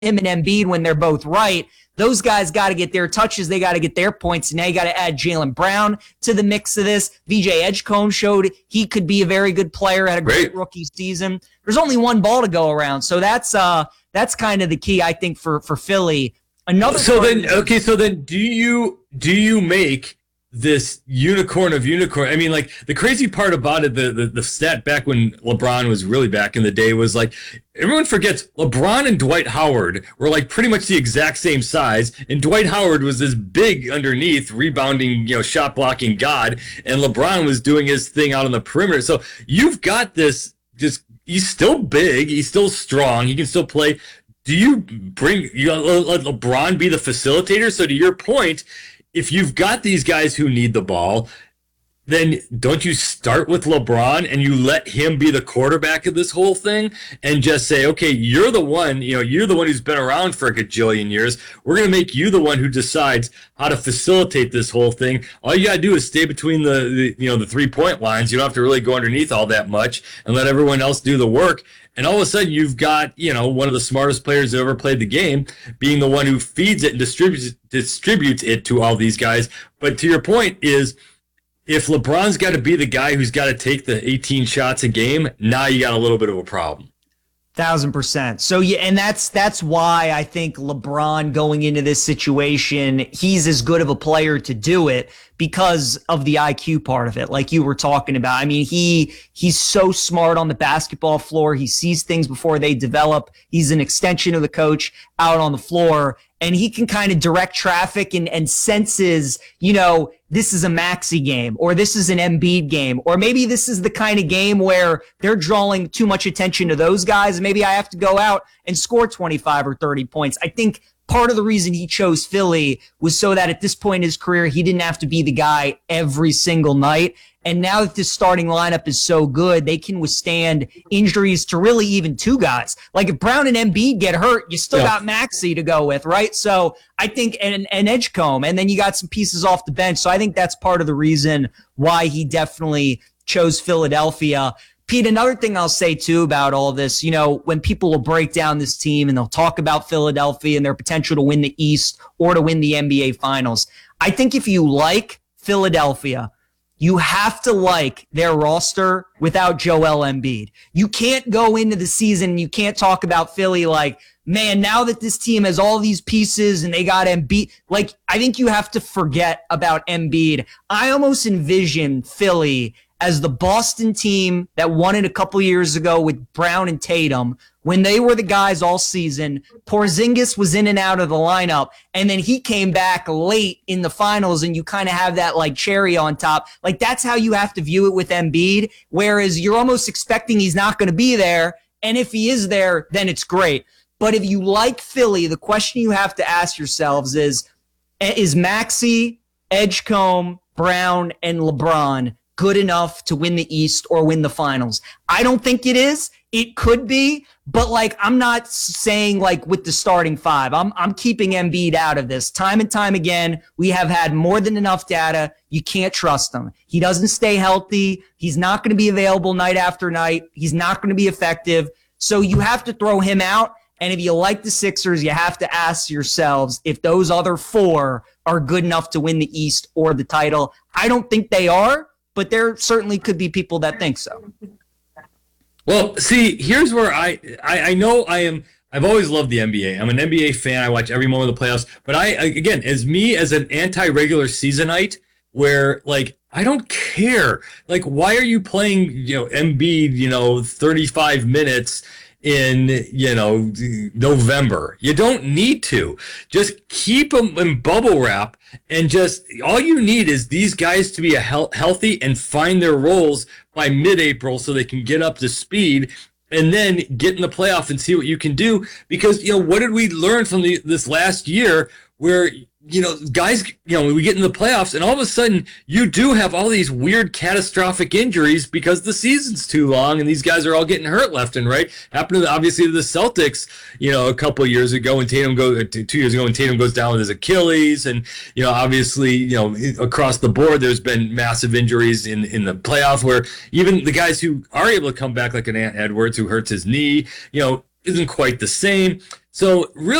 him and Embiid when they're both right. Those guys got to get their touches. They got to get their points. And now you got to add Jaylen Brown to the mix of this. VJ Edgecombe showed he could be a very good player, had a great rookie season. There's only one ball to go around. So that's kind of the key, I think, for Philly. So then do you make this unicorn of unicorn? I mean, like, the crazy part about it, the stat back when LeBron was really back in the day was like, everyone forgets LeBron and Dwight Howard were like pretty much the exact same size, and Dwight Howard was this big underneath rebounding, shot blocking god, and LeBron was doing his thing out on the perimeter. So you've got this, just, he's still big, he's still strong, he can still play. Do you let LeBron be the facilitator? So to your point, if you've got these guys who need the ball, then don't you start with LeBron and you let him be the quarterback of this whole thing and just say, okay, you're the one who's been around for a gajillion years. We're going to make you the one who decides how to facilitate this whole thing. All you got to do is stay between the 3-point lines. You don't have to really go underneath all that much and let everyone else do the work. And all of a sudden, you've got, one of the smartest players who ever played the game being the one who feeds it and distributes it to all these guys. But to your point is, if LeBron's got to be the guy who's got to take the 18 shots a game, now you got a little bit of a problem. 1,000%. So yeah, and that's why I think LeBron going into this situation, he's as good of a player to do it because of the IQ part of it, like you were talking about. I mean, he's so smart on the basketball floor. He sees things before they develop. He's an extension of the coach out on the floor, and he can kind of direct traffic and senses, this is a Maxey game, or this is an Embiid game, or maybe this is the kind of game where they're drawing too much attention to those guys. Maybe I have to go out and score 25 or 30 points. I think part of the reason he chose Philly was so that at this point in his career, he didn't have to be the guy every single night. And now that this starting lineup is so good, they can withstand injuries to really even two guys. Like if Brown and Embiid get hurt, you still got Maxey to go with, right? So I think an Edgecombe, and then you got some pieces off the bench. So I think that's part of the reason why he definitely chose Philadelphia. Pete, another thing I'll say too about all this, when people will break down this team and they'll talk about Philadelphia and their potential to win the East or to win the NBA Finals, I think if you like Philadelphia, you have to like their roster without Joel Embiid. You can't go into the season and you can't talk about Philly like, man, now that this team has all these pieces and they got Embiid, like, I think you have to forget about Embiid. I almost envision Philly as the Boston team that won it a couple years ago with Brown and Tatum, when they were the guys all season. Porzingis was in and out of the lineup, and then he came back late in the finals, and you kind of have that like cherry on top. Like, that's how you have to view it with Embiid, whereas you're almost expecting he's not going to be there, and if he is there, then it's great. But if you like Philly, the question you have to ask yourselves is Maxey, Edgecombe, Brown, and LeBron good enough to win the East or win the Finals? I don't think it is. It could be, but like, I'm not saying like with the starting five. I'm keeping Embiid out of this. Time and time again, we have had more than enough data. You can't trust him. He doesn't stay healthy. He's not going to be available night after night. He's not going to be effective. So you have to throw him out. And if you like the Sixers, you have to ask yourselves if those other four are good enough to win the East or the title. I don't think they are, but there certainly could be people that think so. Well, see, here's where I know I've always loved the NBA. I'm an NBA fan. I watch every moment of the playoffs. But again, as an anti-regular seasonite, where like, I don't care. Like, why are you playing, Embiid, 35 minutes in, November? You don't need to. Just keep them in bubble wrap, and just all you need is these guys to be healthy and find their roles by mid-April so they can get up to speed and then get in the playoff and see what you can do. Because, what did we learn from this last year where, guys, we get in the playoffs and all of a sudden you do have all these weird catastrophic injuries because the season's too long and these guys are all getting hurt left and right. Happened obviously to the Celtics, a couple of years ago when 2 years ago when Tatum goes down with his Achilles, and, obviously, across the board, there's been massive injuries in the playoff where even the guys who are able to come back, like an Ant Edwards who hurts his knee, isn't quite the same. So really.